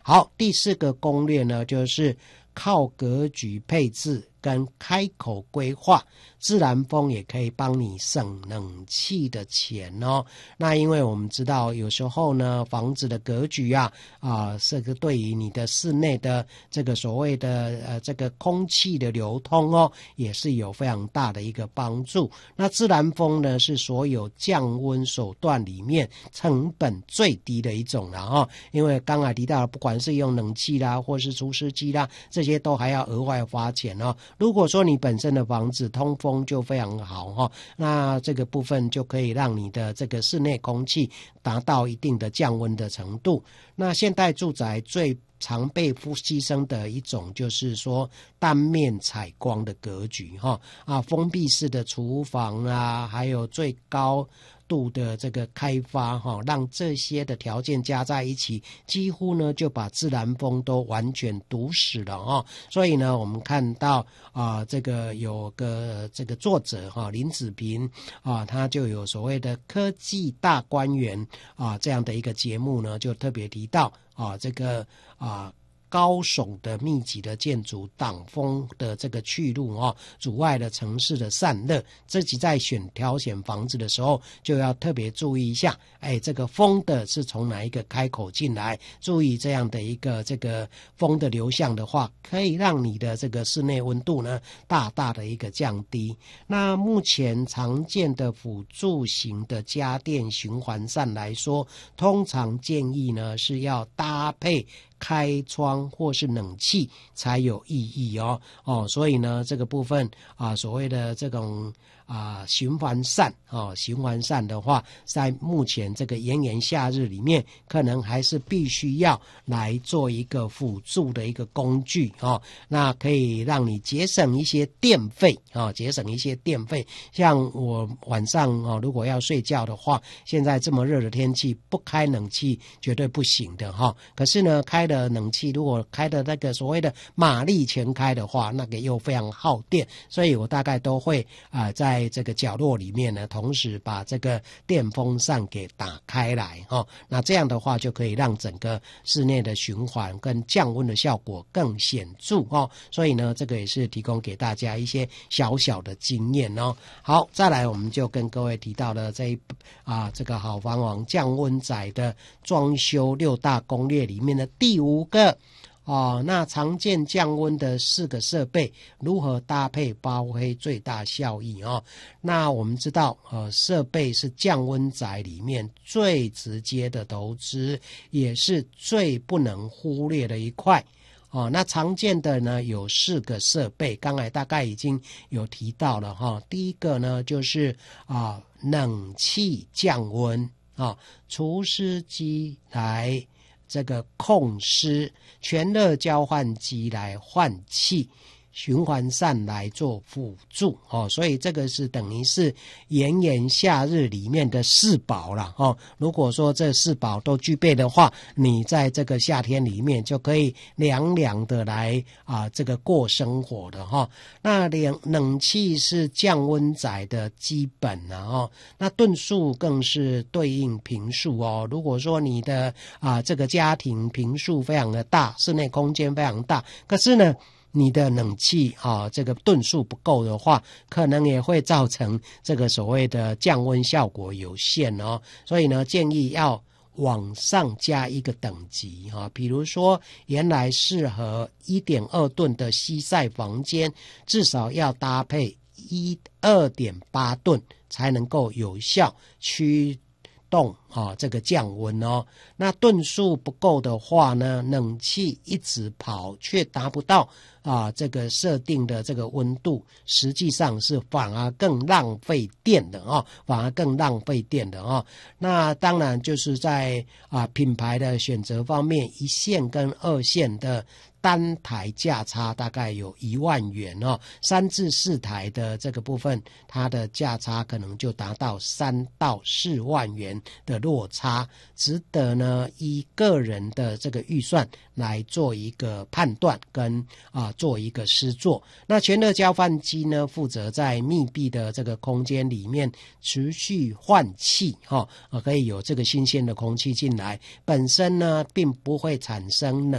好，第4个攻略呢，就是靠格局配置跟开口规划，自然风也可以帮你省冷气的钱哦。那因为我们知道有时候呢，房子的格局这个对于你的室内的这个所谓的这个空气的流通哦，也是有非常大的一个帮助。那自然风呢，是所有降温手段里面成本最低的一种了哦。因为刚才提到了，不管是用冷气啦，或是除湿机啦，这些都还要额外花钱哦。如果说你本身的房子通风就非常好哦，那这个部分就可以让你的这个室内空气达到一定的降温的程度。那现代住宅最常被牺牲的一种就是说单面采光的格局封闭式的厨房啊，还有最高度的这个开发让这些的条件加在一起，几乎呢就把自然风都完全堵死了所以呢，我们看到这个有个这个作者林子平他就有所谓的科技大观园这样的一个节目呢，就特别提到这个高耸的密集的建筑挡风的这个去路阻碍了城市的散热，自己在挑选房子的时候就要特别注意一下，这个风的是从哪一个开口进来，注意这样的一个这个风的流向的话，可以让你的这个室内温度呢大大的一个降低。那目前常见的辅助型的家电循环扇来说，通常建议呢是要搭配开窗或是冷气才有意义所以呢这个部分所谓的这种循环扇的话，在目前这个炎炎夏日里面，可能还是必须要来做一个辅助的一个工具那可以让你节省一些电费像我晚上如果要睡觉的话，现在这么热的天气，不开冷气绝对不行的可是呢，开的冷气如果开的那个所谓的马力全开的话，那个又非常耗电，所以我大概都会在这个角落里面呢，同时把这个电风扇给打开来那这样的话就可以让整个室内的循环跟降温的效果更显著所以呢，这个也是提供给大家一些小小的经验好，再来我们就跟各位提到了这个好房王降温宅的装修6大攻略里面的第5个那常见降温的4个设备如何搭配发挥最大效益那我们知道设备是降温宅里面最直接的投资，也是最不能忽略的一块那常见的呢有4个设备，刚才大概已经有提到了第一个呢就是冷气降温除湿机来这个控湿，全热交换机来换气，循环扇来做辅助所以这个是等于是炎炎夏日里面的4宝啦如果说这4宝都具备的话，你在这个夏天里面就可以凉凉的来这个过生活的那冷气是降温宅的基本那吨数更是对应坪数如果说你的这个家庭坪数非常的大，室内空间非常大，可是呢你的冷气这个吨数不够的话，可能也会造成这个所谓的降温效果有限所以呢，建议要往上加一个等级比如说原来适合 1.2 吨的西晒房间，至少要搭配 2.8 吨才能够有效驱动这个降温那吨数不够的话呢，冷气一直跑却达不到这个设定的这个温度，实际上是反而更浪费电的那当然就是在品牌的选择方面，1线跟2线的单台价差大概有1万元3至4台的这个部分，它的价差可能就达到3到4万元的落差，值得呢依个人的这个预算来做一个判断跟做一个施作。那全热交换机呢，负责在密闭的这个空间里面持续换气可以有这个新鲜的空气进来，本身呢并不会产生冷